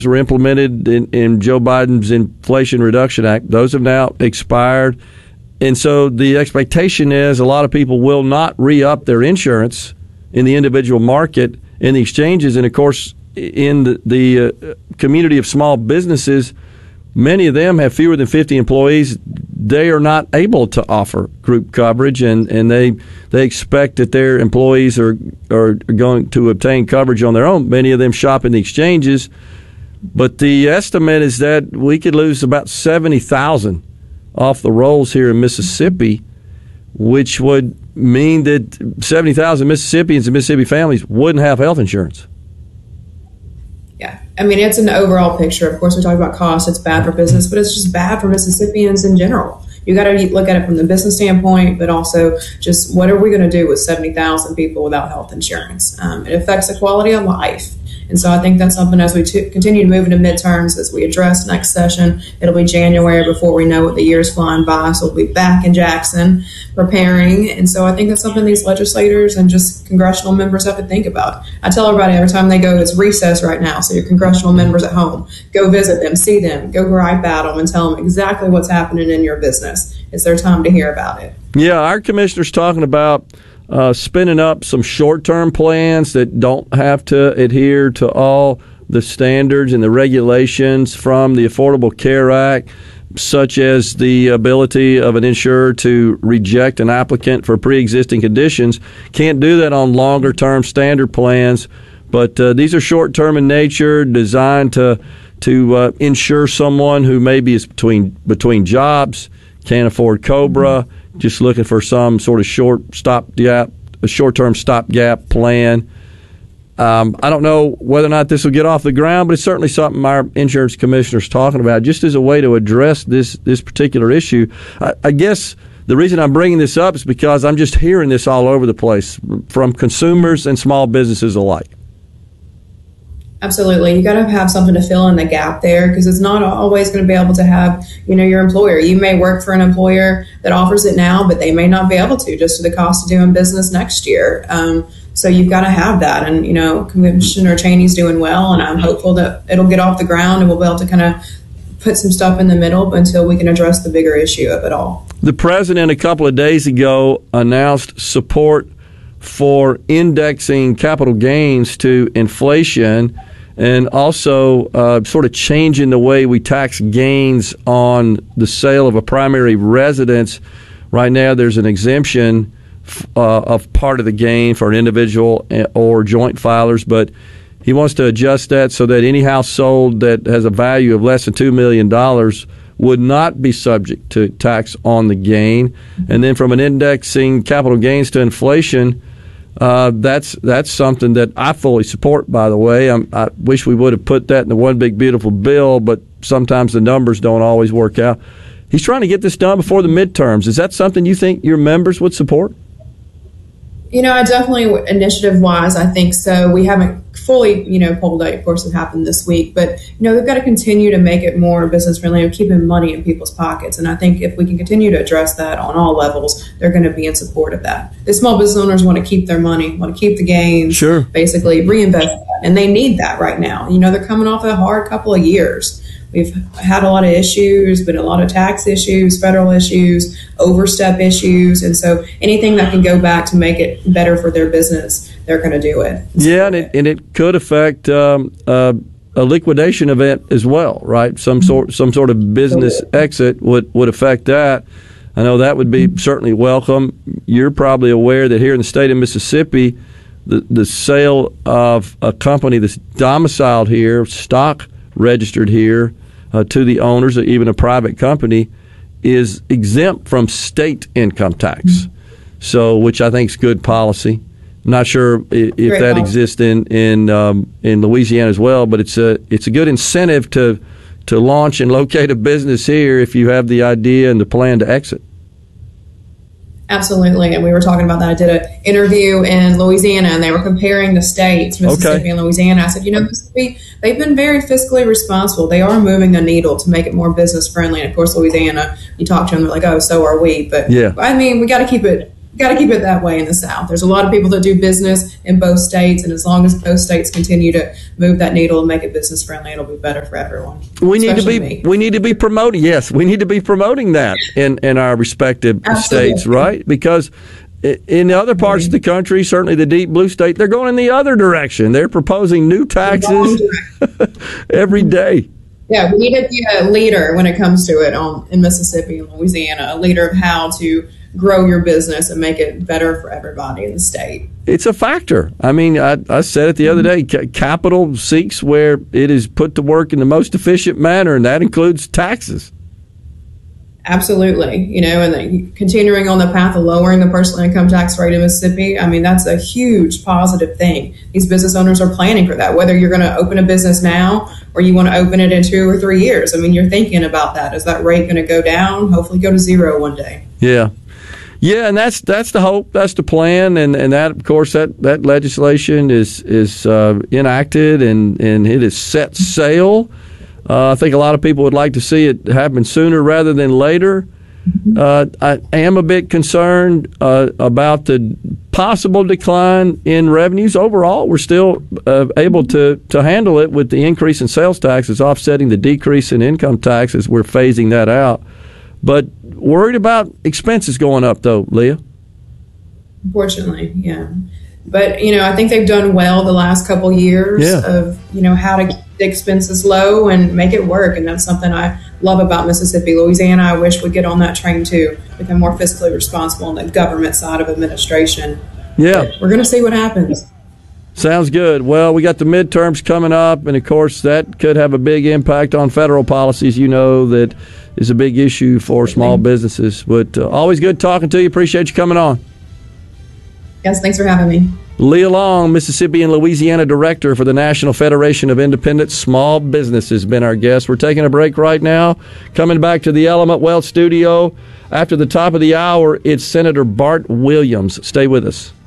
were implemented in Joe Biden's Inflation Reduction Act. Those have now expired. And so the expectation is a lot of people will not re-up their insurance in the individual market in the exchanges. And, of course, in the community of small businesses, many of them have fewer than 50 employees. They are not able to offer group coverage, and they expect that their employees are going to obtain coverage on their own. Many of them shop in the exchanges. But the estimate is that we could lose about 70,000 off the rolls here in Mississippi, which would mean that 70,000 Mississippians and Mississippi families wouldn't have health insurance. Yeah, I mean, it's an overall picture. Of course, we talk about cost. It's bad for business, but it's just bad for Mississippians in general. You got to look at it from the business standpoint, but also just what are we going to do with 70,000 people without health insurance? It affects the quality of life. And so I think that's something as we continue to move into midterms, as we address next session, it'll be January before we know what the year's flying by. So we'll be back in Jackson preparing. And so I think that's something these legislators and just congressional members have to think about. I tell everybody every time they go, it's recess right now. So your congressional members at home, go visit them, see them, go gripe at them and tell them exactly what's happening in your business. It's their time to hear about it. Yeah, our commissioner's talking about spinning up some short-term plans that don't have to adhere to all the standards and the regulations from the Affordable Care Act, such as the ability of an insurer to reject an applicant for pre-existing conditions. Can't do that on longer-term standard plans, but these are short-term in nature, designed to insure someone who maybe is between jobs, can't afford COBRA, just looking for some sort of short-term stopgap plan. I don't know whether or not this will get off the ground, but it's certainly something our insurance commissioner is talking about, just as a way to address this particular issue. I guess the reason I'm bringing this up is because I'm just hearing this all over the place from consumers and small businesses alike. Absolutely. You got to have something to fill in the gap there, because it's not always going to be able to have, your employer. You may work for an employer that offers it now, but they may not be able to, just to the cost of doing business next year. So you've got to have that. And, Commissioner Cheney's doing well, and I'm hopeful that it'll get off the ground and we'll be able to kind of put some stuff in the middle until we can address the bigger issue of it all. The president a couple of days ago announced support for indexing capital gains to inflation, and also sort of changing the way we tax gains on the sale of a primary residence. Right now, there's an exemption of part of the gain for an individual or joint filers, but he wants to adjust that so that any house sold that has a value of less than $2 million would not be subject to tax on the gain. And then from an indexing capital gains to inflation, that's something that I fully support, by the way. I wish we would have put that in the one big beautiful bill, but sometimes the numbers don't always work out. He's trying to get this done before the midterms. Is that something you think your members would support? I definitely, initiative-wise, I think so. We haven't fully, pulled out. Of course, it happened this week. But, they've got to continue to make it more business-friendly and keeping money in people's pockets. And I think if we can continue to address that on all levels, they're going to be in support of that. The small business owners want to keep their money, want to keep the gains, sure, basically reinvest that. And they need that right now. They're coming off a hard couple of years. We've had a lot of issues, but a lot of tax issues, federal issues, overstep issues. And so anything that can go back to make it better for their business, they're going to do it. Yeah, and it could affect a liquidation event as well, right? Some sort of business exit would affect that. I know that would be certainly welcome. You're probably aware that here in the state of Mississippi, the sale of a company that's domiciled here, stock registered here, to the owners, or even a private company, is exempt from state income tax. So, which I think is good policy. I'm not sure if that exists in Louisiana as well, but it's a good incentive to launch and locate a business here if you have the idea and the plan to exit. Absolutely, and we were talking about that. I did an interview in Louisiana, and they were comparing the states, Mississippi and Louisiana. I said, Mississippi, they've been very fiscally responsible. They are moving the needle to make it more business friendly. And of course, Louisiana, you talk to them, they're like, "Oh, so are we." But yeah. I mean, we got to keep it got to keep it that way in the South. There's a lot of people that do business in both states, and as long as both states continue to move that needle and make it business friendly, it'll be better for everyone. We need to be promoting. Yes, we need to be promoting that in our respective states, right? Because in the other parts of the country, certainly the deep blue state, they're going in the other direction. They're proposing new taxes every day. Yeah, we need to be a leader when it comes to it in Mississippi and Louisiana, a leader of how to grow your business and make it better for everybody in the state. It's a factor. I mean, I said it the other day, capital seeks where it is put to work in the most efficient manner, and that includes taxes. Absolutely. And then continuing on the path of lowering the personal income tax rate in Mississippi, I mean, that's a huge positive thing. These business owners are planning for that, whether you're going to open a business now or you want to open it in 2 or 3 years. I mean, you're thinking about that. Is that rate going to go down? Hopefully go to zero one day. Yeah. Yeah, and that's the hope, that's the plan, and that, of course, that legislation is enacted and it is set sail. I think a lot of people would like to see it happen sooner rather than later. I am a bit concerned about the possible decline in revenues. Overall, we're still able to handle it with the increase in sales taxes offsetting the decrease in income taxes. We're phasing that out. But worried about expenses going up, though, Leah. Unfortunately, yeah. But, I think they've done well the last couple of years of, how to keep the expenses low and make it work. And that's something I love about Mississippi. Louisiana, I wish would get on that train, too, become more fiscally responsible on the government side of administration. Yeah. But we're going to see what happens. Sounds good. Well, we got the midterms coming up, and, of course, that could have a big impact on federal policies, that is a big issue for small businesses. But always good talking to you. Appreciate you coming on. Yes, thanks for having me. Leah Long, Mississippi and Louisiana Director for the National Federation of Independent Small Business, has been our guest. We're taking a break right now. Coming back to the Element Wealth studio after the top of the hour, it's Senator Bart Williams. Stay with us.